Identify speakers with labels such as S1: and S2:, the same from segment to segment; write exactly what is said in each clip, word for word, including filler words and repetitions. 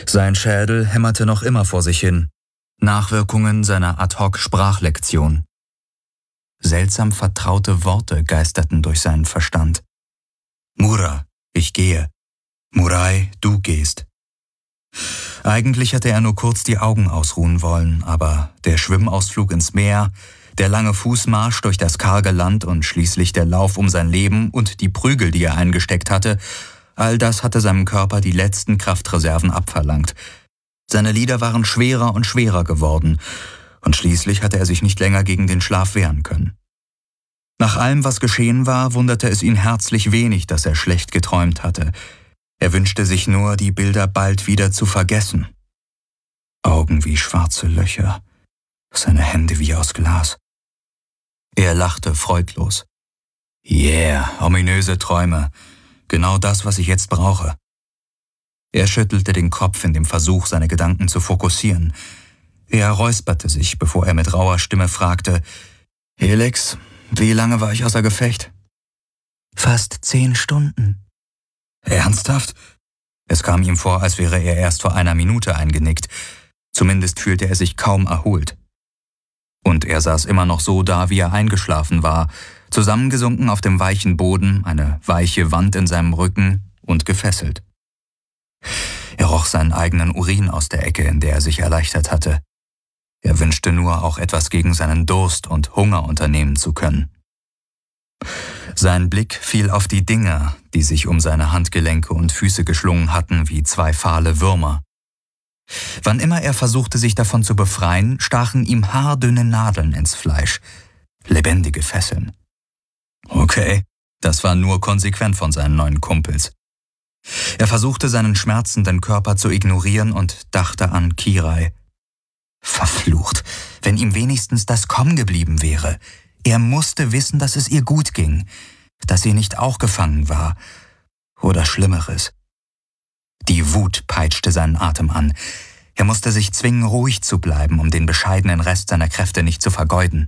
S1: Sein Schädel hämmerte noch immer vor sich hin. Nachwirkungen seiner Ad-hoc-Sprachlektion. Seltsam vertraute Worte geisterten durch seinen Verstand. Mura, ich gehe. Murai, du gehst. Eigentlich hatte er nur kurz die Augen ausruhen wollen, aber der Schwimmausflug ins Meer, der lange Fußmarsch durch das karge Land und schließlich der Lauf um sein Leben und die Prügel, die er eingesteckt hatte, all das hatte seinem Körper die letzten Kraftreserven abverlangt. Seine Lider waren schwerer und schwerer geworden, und schließlich hatte er sich nicht länger gegen den Schlaf wehren können. Nach allem, was geschehen war, wunderte es ihn herzlich wenig, dass er schlecht geträumt hatte. Er wünschte sich nur, die Bilder bald wieder zu vergessen. Augen wie schwarze Löcher, seine Hände wie aus Glas. Er lachte freudlos. Yeah, ominöse Träume. Genau das, was ich jetzt brauche. Er schüttelte den Kopf in dem Versuch, seine Gedanken zu fokussieren. Er räusperte sich, bevor er mit rauer Stimme fragte, »Helix, wie lange war ich außer Gefecht?« »Fast zehn Stunden.« »Ernsthaft?« Es kam ihm vor, als wäre er erst vor einer Minute eingenickt. Zumindest fühlte er sich kaum erholt. Und er saß immer noch so da, wie er eingeschlafen war, zusammengesunken auf dem weichen Boden, eine weiche Wand in seinem Rücken und gefesselt. Er roch seinen eigenen Urin aus der Ecke, in der er sich erleichtert hatte. Er wünschte nur, auch etwas gegen seinen Durst und Hunger unternehmen zu können. Sein Blick fiel auf die Dinger, die sich um seine Handgelenke und Füße geschlungen hatten wie zwei fahle Würmer. Wann immer er versuchte, sich davon zu befreien, stachen ihm haardünne Nadeln ins Fleisch. Lebendige Fesseln. Okay, das war nur konsequent von seinen neuen Kumpels. Er versuchte, seinen schmerzenden Körper zu ignorieren und dachte an Kirai. Verflucht, wenn ihm wenigstens das Komm geblieben wäre. Er musste wissen, dass es ihr gut ging, dass sie nicht auch gefangen war. Oder Schlimmeres. Die Wut peitschte seinen Atem an. Er musste sich zwingen, ruhig zu bleiben, um den bescheidenen Rest seiner Kräfte nicht zu vergeuden.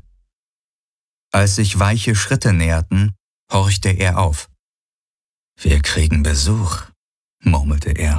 S1: Als sich weiche Schritte näherten, horchte er auf. »Wir kriegen Besuch«, murmelte er.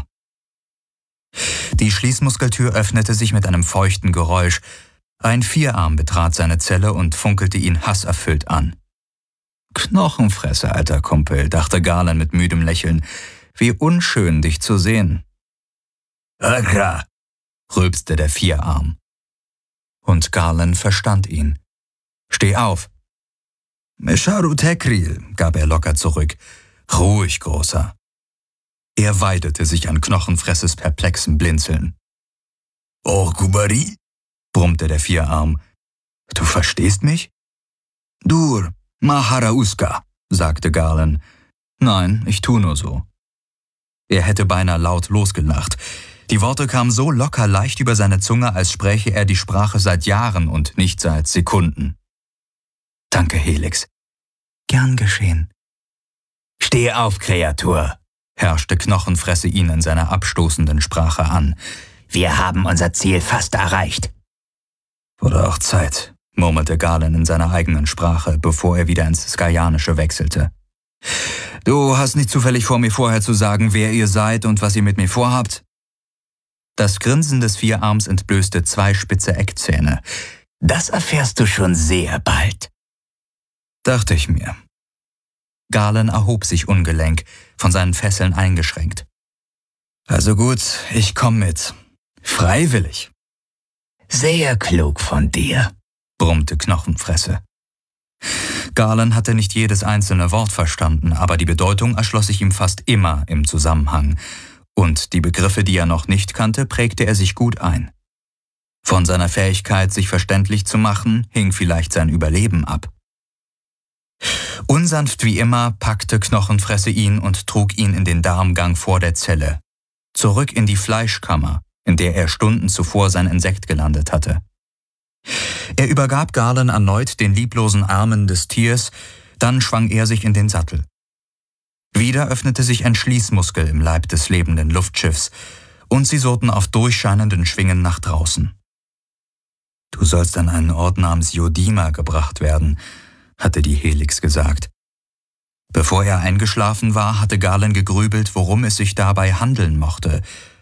S1: Die Schließmuskeltür öffnete sich mit einem feuchten Geräusch. Ein Vierarm betrat seine Zelle und funkelte ihn hasserfüllt an. »Knochenfresse, alter Kumpel«, dachte Garland mit müdem Lächeln. »Wie unschön, dich zu sehen.« »Akra«, rülpste der Vierarm. Und Garland verstand ihn. »Steh auf!« »Mesharu Tekril«, gab er locker zurück. »Ruhig, Großer.« Er weidete sich an Knochenfresses perplexem Blinzeln. »Oh, Kubari«, brummte der Vierarm. »Du verstehst mich?« »Dur, Maharauska«, sagte Garland. »Nein, ich tu nur so.« Er hätte beinahe laut losgelacht. Die Worte kamen so locker leicht über seine Zunge, als spräche er die Sprache seit Jahren und nicht seit Sekunden. »Danke, Helix.« »Gern geschehen.« »Steh auf, Kreatur«, herrschte Knochenfresse ihn in seiner abstoßenden Sprache an. »Wir haben unser Ziel fast erreicht.« »Wurde auch Zeit«, murmelte Garland in seiner eigenen Sprache, bevor er wieder ins Skajanische wechselte. »Du hast nicht zufällig vor, mir vorher zu sagen, wer ihr seid und was ihr mit mir vorhabt?« Das Grinsen des Vierarms entblößte zwei spitze Eckzähne. »Das erfährst du schon sehr bald.« Dachte ich mir. Garland erhob sich ungelenk, von seinen Fesseln eingeschränkt. »Also gut, ich komm mit. Freiwillig.« »Sehr klug von dir«, brummte Knochenfresse. Garland hatte nicht jedes einzelne Wort verstanden, aber die Bedeutung erschloss sich ihm fast immer im Zusammenhang. Und die Begriffe, die er noch nicht kannte, prägte er sich gut ein. Von seiner Fähigkeit, sich verständlich zu machen, hing vielleicht sein Überleben ab. Unsanft wie immer packte Knochenfresse ihn und trug ihn in den Darmgang vor der Zelle, zurück in die Fleischkammer, in der er Stunden zuvor sein Insekt gelandet hatte. Er übergab Garland erneut den lieblosen Armen des Tiers, dann schwang er sich in den Sattel. Wieder öffnete sich ein Schließmuskel im Leib des lebenden Luftschiffs, und sie surrten auf durchscheinenden Schwingen nach draußen. »Du sollst an einen Ort namens Yodima gebracht werden«, hatte die Helix gesagt. Bevor er eingeschlafen war, hatte Garland gegrübelt, worum es sich dabei handeln mochte,